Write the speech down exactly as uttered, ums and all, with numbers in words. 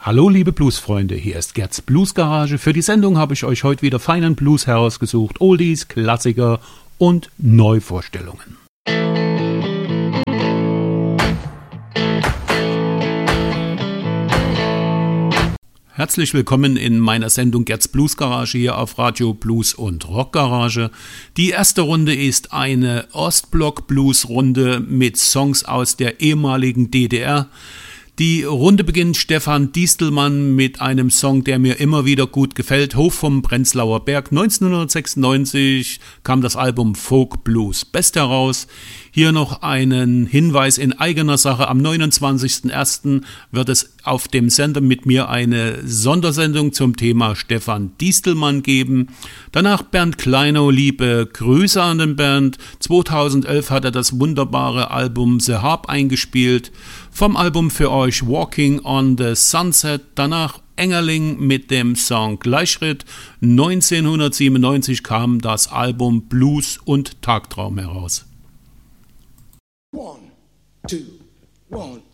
Hallo liebe Bluesfreunde, hier ist Gerds Bluesgarage. Für die Sendung habe ich euch heute wieder feinen Blues herausgesucht, Oldies, Klassiker und Neuvorstellungen. Herzlich willkommen in meiner Sendung Gerds Bluesgarage hier auf Radio Blues und Rockgarage. Die erste Runde ist eine Ostblock-Blues-Runde mit Songs aus der ehemaligen D D R. Die Runde beginnt Stefan Diestelmann mit einem Song, der mir immer wieder gut gefällt. Hof vom Prenzlauer Berg. neunzehnhundertsechsundneunzig kam das Album Folk Blues Best heraus. Hier noch einen Hinweis in eigener Sache. Am neunundzwanzigsten ersten wird es auf dem Sender mit mir eine Sondersendung zum Thema Stefan Diestelmann geben. Danach Bernd Kleinow, liebe Grüße an den Bernd. zweitausendelf hat er das wunderbare Album The Harp eingespielt. Vom Album für euch Walking on the Sunset. Danach Engerling mit dem Song Gleichschritt. neunzehnhundertsiebenundneunzig kam das Album Blues und Tagtraum heraus. One, two, one,